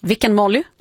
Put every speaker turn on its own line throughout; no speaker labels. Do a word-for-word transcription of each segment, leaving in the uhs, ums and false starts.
Vilken Molly?
Eh...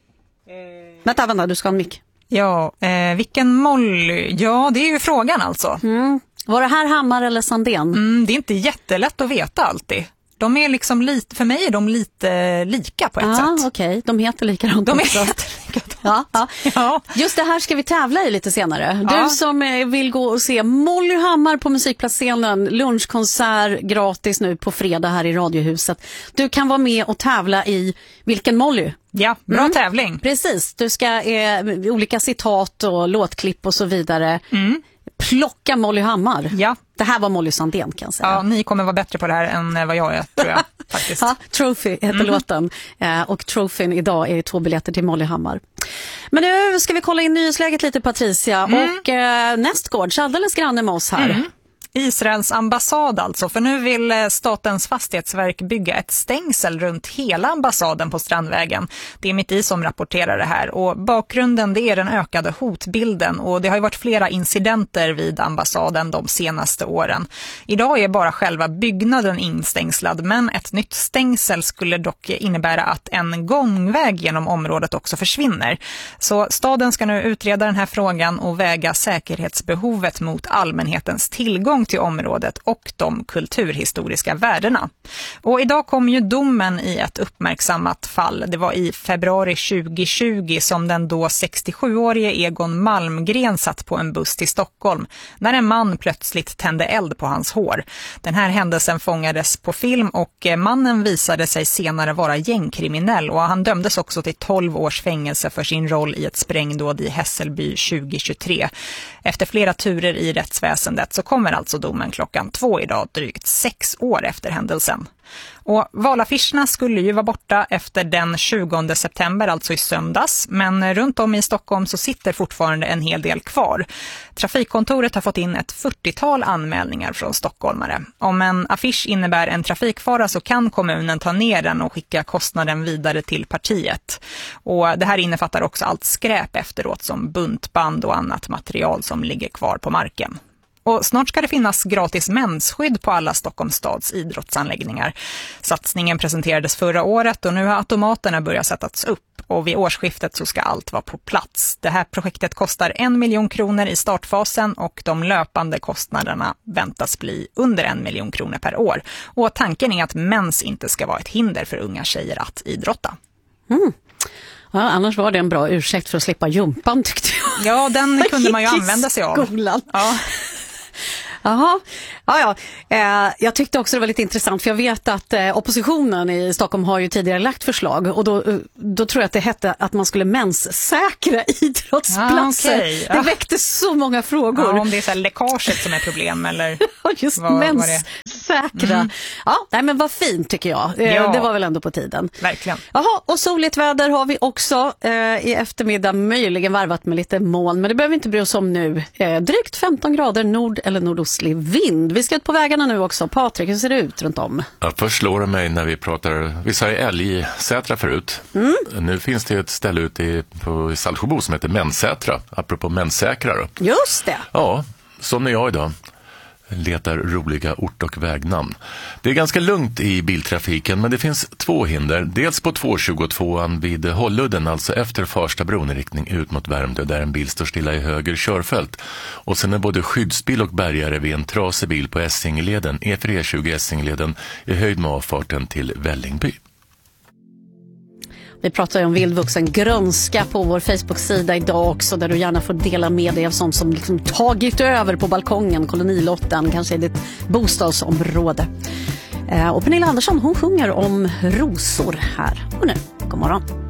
Vänta, vänta, du ska ha en mick.
Ja, eh, vilken Molly? Ja, det är ju frågan alltså.
Mm. Var det här Hammar eller Sandén?
Mm, det är inte jättelätt att veta alltid. De är liksom lite, för mig är de lite lika på ett
ah,
sätt.
Okej, okay. De heter likadant.
De
också.
heter likadant.
Ja, ja.
Ja.
Just det här ska vi tävla i lite senare. Du
ja.
som vill gå och se Molly Hammar på musikplatsscenen, lunchkonsert gratis nu på fredag här i Radiohuset. Du kan vara med och tävla i Vilken Molly?
Ja, bra mm. tävling.
Precis, du ska eh, olika citat och låtklipp och så vidare.
Mm.
Plocka Molly Hammar.
Ja.
Det här var Molly Sandén kan jag säga.
Ja, ni kommer vara bättre på det här än vad jag är, tror jag. Faktiskt.
Ja, Trophy heter mm. låten. Eh, och Trophyn idag är två biljetter till Molly Hammar. Men nu ska vi kolla in nyhetsläget lite, Patricia. Mm. Och eh, nästgårds alldeles granne med oss här.
Mm. Israels ambassad alltså, för nu vill Statens fastighetsverk bygga ett stängsel runt hela ambassaden på Strandvägen. Det är Mitt i som rapporterar det här, och bakgrunden det är den ökade hotbilden, och det har ju varit flera incidenter vid ambassaden de senaste åren. Idag är bara själva byggnaden instängslad, men ett nytt stängsel skulle dock innebära att en gångväg genom området också försvinner. Så staden ska nu utreda den här frågan och väga säkerhetsbehovet mot allmänhetens tillgång till området och de kulturhistoriska värdena. Och idag kom ju domen i ett uppmärksammat fall. Det var i februari tjugohundratjugo som den då sextiosjuårige Egon Malmgren satt på en buss till Stockholm när en man plötsligt tände eld på hans hår. Den här händelsen fångades på film, och mannen visade sig senare vara gängkriminell, och han dömdes också till tolv års fängelse för sin roll i ett sprängdåd i Hässelby tjugohundratjugotre. Efter flera turer i rättsväsendet så kommer alltså domen klockan två idag, drygt sex år efter händelsen. Och valaffischerna skulle ju vara borta efter den tjugonde september, alltså i söndags, men runt om i Stockholm så sitter fortfarande en hel del kvar. Trafikkontoret har fått in ett fyrtiotal anmälningar från stockholmare. Om en affisch innebär en trafikfara så kan kommunen ta ner den och skicka kostnaden vidare till partiet. Och det här innefattar också allt skräp efteråt, som buntband och annat material som ligger kvar på marken. Och snart ska det finnas gratis mensskydd på alla Stockholms stads idrottsanläggningar. Satsningen presenterades förra året, och nu har automaterna börjat sättas upp. Och vid årsskiftet så ska allt vara på plats. Det här projektet kostar en miljon kronor i startfasen, och de löpande kostnaderna väntas bli under en miljon kronor per år. Och tanken är att mens inte ska vara ett hinder för unga tjejer att idrotta.
Mm. Ja, annars var det en bra ursäkt för att slippa jumpan, tyckte jag.
Ja, den kunde man ju använda sig av.
Skolan.
Ja.
Jaha, ja, ja. Eh, jag tyckte också det var lite intressant, för jag vet att eh, oppositionen i Stockholm har ju tidigare lagt förslag, och då, då tror jag att det hette att man skulle menssäkra idrottsplatser.
Ah, okay. Ja.
Det väckte så många frågor.
Ja, om det är så här läckaget som är problem, eller
ja, just vad, menssäkra. Mm. Ja, nej, men vad fint tycker jag. Eh,
ja.
Det var väl ändå på tiden.
Verkligen.
Jaha, och soligt väder har vi också eh, i eftermiddag, möjligen varvat med lite moln, men det behöver vi inte bry oss om nu. Eh, drygt femton grader nord- eller nordostlig vind. Vi ska ut på vägarna nu också. Patrik, hur ser det ut runt om?
Ja, först slår det mig när vi pratar, vi sa ju Älgsätra förut. Mm. Nu finns det ett ställe ute i, på Saltsjöbo som heter Menssätra, apropå menssäkra då.
Just det.
Ja, som när jag idag letar roliga ort- och vägnamn. Det är ganska lugnt i biltrafiken, men det finns två hinder. Dels på tvåhundratjugotvåan vid Hålludden, alltså efter Farstabron i riktning ut mot Värmdö, där en bil står stilla i höger körfält. Och sen är både skyddsbil och bärgare vid en trasig bil på Essingeleden, E fyra E tjugo Essingeleden, i höjd med avfarten till Vällingby.
Vi pratar ju om vildvuxen grönska på vår Facebook-sida idag också, där du gärna får dela med dig av sånt som liksom tagit över på balkongen, kolonilotten, kanske i ditt bostadsområde. Och Pernilla Andersson, hon sjunger om rosor här. Och nu, god morgon.